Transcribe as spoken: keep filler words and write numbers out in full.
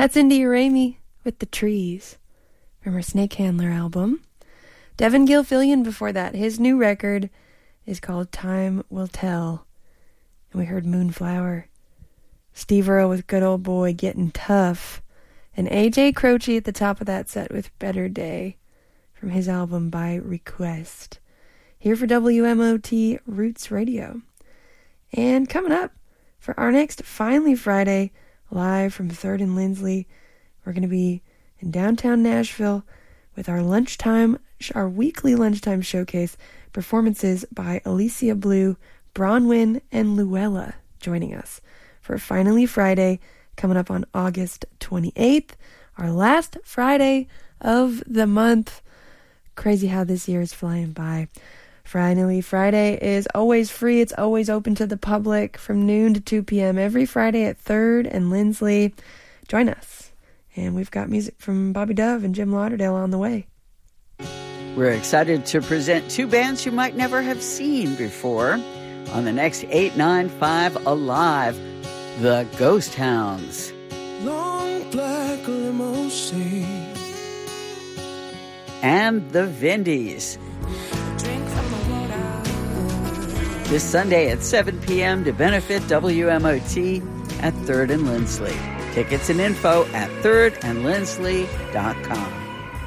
That's India Ramey with The Trees from her Snake Handler album. Devin Gilfillian before that. His new record is called Time Will Tell. And we heard Moonflower. Steve Earle with Good Old Boy Getting Tough. And A J Croce at the top of that set with Better Day from his album By Request. Here for W M O T Roots Radio. And coming up for our next Finally Friday, live from third and Lindsley, we're going to be in downtown Nashville with our lunchtime, our weekly lunchtime showcase performances by Alicia Blue, Bronwyn, and Luella joining us for Finally Friday coming up on August twenty-eighth, our last Friday of the month. Crazy how this year is flying by. Finally Friday is always free. It's always open to the public from noon to two p.m. every Friday at third and Lindsley. Join us. And we've got music from Bobby Dove and Jim Lauderdale on the way. We're excited to present two bands you might never have seen before on the next eight nine five Alive, the Ghost Hounds. Long black limousine. And the Vindies. This Sunday at seven p.m. to benefit W M O T at third and Lindsley. Tickets and info at third and lindsley dot com.